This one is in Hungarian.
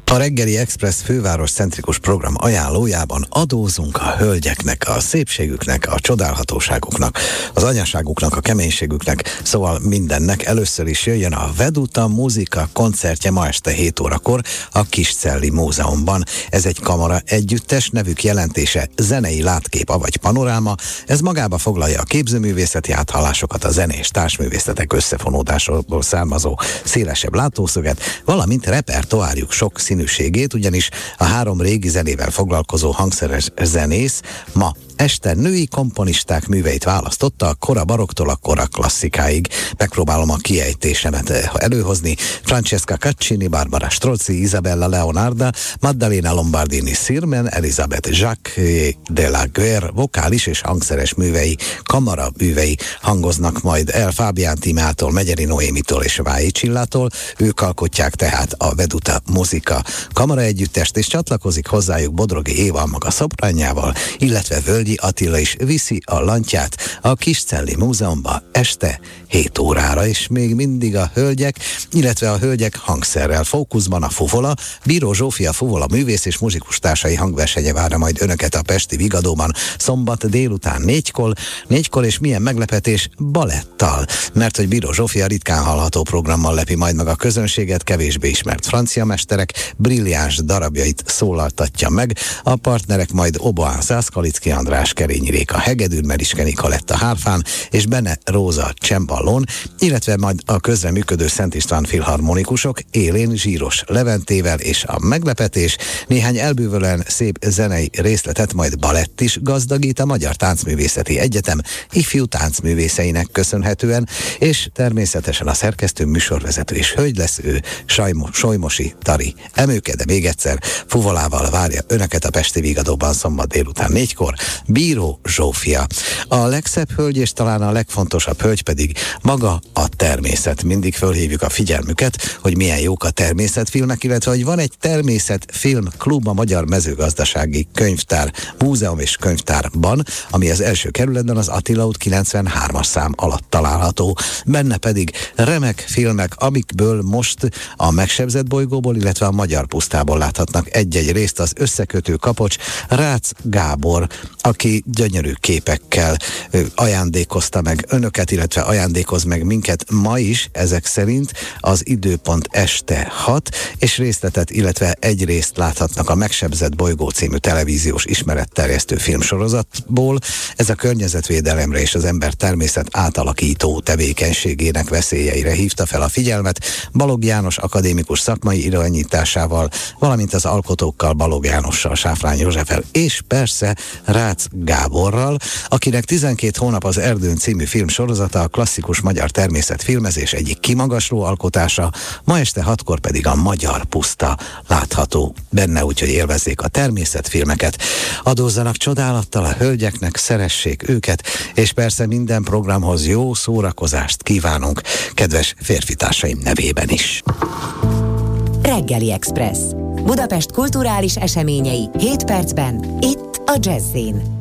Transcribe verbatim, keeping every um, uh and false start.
A Reggeli Express főváros centrikus program ajánlójában adózunk a hölgyeknek, a szépségüknek, a csodálhatóságuknak, az anyaságuknak, a keménységüknek, szóval mindennek. Először is jöjjön a Veduta Muzika koncertje ma este hét órakor a Kiscelli Múzeumban. Ez egy kamara együttes, nevük jelentése zenei látkép, avagy panoráma. Ez magába foglalja a képzőművészeti áthallásokat, a zenés társművészetek összefonódásból származó szélesebb látószöget, valamint repertoárjuk sok színűségét, ugyanis a három régi zenével foglalkozó hangszeres zenész ma este női komponisták műveit választotta a kora baroktól a kora klasszikáig. Megpróbálom a kiejtésemet előhozni. Francesca Caccini, Barbara Strozzi, Isabella Leonarda, Maddalena Lombardini Sirmen, Elisabeth Jacques de la Guerre vokális és hangszeres művei, kamara művei hangoznak majd el Fábián Tímától, Megyeri Noémitól és Vályi Csillától. Ők alkotják tehát a Veduta Muzika kamara együttest, és csatlakozik hozzájuk Bodrogi Éva maga szopránjával, illetve Völgyi Attila is viszi a lantját a Kiscelli Múzeumba este hét órára, és még mindig a hölgyek, illetve a hölgyek hangszerrel fókuszban a Fuvola. Bíró Zsófia Fuvola művész és muzsikus társai hangversenye várja majd önöket a pesti Vigadóban szombat délután négykor, négykor, és milyen meglepetés, balettal, mert hogy Bíró Zsófia ritkán hallható programmal lepi majd meg a közönséget, kevésbé ismert francia mesterek brilliáns darabjait szólaltatja meg, a partnerek majd Oboán Szászkalicki András, Kerényi Réka hegedűn, Meriske Nikoletta hárfán és Bene Róza cemballón, illetve majd a közreműködő Szent István filharmonikusok élén Zsíros Leventével, és a meglepetés néhány elbűvölően szép zenei részletet majd balett is gazdagít a Magyar Táncművészeti Egyetem ifjú táncművészeinek köszönhetően, és természetesen a szerkesztő, műsorvezető és hölgy lesz ő, Sajmo, Solymosi Tari Emőke, de még egyszer Fuvolával várja önöket a pesti Vigadóban szombat délután négykor Bíró Zsófia. A legszebb hölgy és talán a legfontosabb hölgy pedig maga a természet. Mindig fölhívjuk a figyelmüket, hogy milyen jók a természetfilmek, illetve hogy van egy természetfilm klub a Magyar Mezőgazdasági Könyvtár Múzeum és Könyvtárban, ami az első kerületben az Attila út kilencvenhármas szám alatt található. Benne pedig remek filmek, amikből most a Megsebzett bolygóból, illetve a Magyar pusztából láthatnak egy-egy részt. Az Összekötő kapocs, Rácz Gábor, aki gyönyörű képekkel ö, ajándékozta meg önöket, illetve ajándékoz meg minket ma is, ezek szerint az időpont este hat, és részletet, illetve egy részt láthatnak a Megsebzett bolygó című televíziós ismeretterjesztő filmsorozatból. Ez a környezetvédelemre és az ember természet átalakító tevékenységének veszélyeire hívta fel a figyelmet Balogh János akadémikus szakmai irányításával, valamint az alkotókkal, Balogh Jánossal, Sáfrány Józseffel, és persze Rácz Gáborral, akinek tizenkét hónap az erdőn című filmsorozata a klasszikus magyar természetfilmezés egyik kimagasló alkotása, ma este hatkor pedig a Magyar puszta látható benne, úgyhogy élvezzék a természetfilmeket, adózzanak csodálattal a hölgyeknek, szeressék őket, és persze minden programhoz jó szórakozást kívánunk, kedves férfitársaim nevében is. Reggeli Express. Budapest kulturális eseményei hét percben, itt a Jazz-in.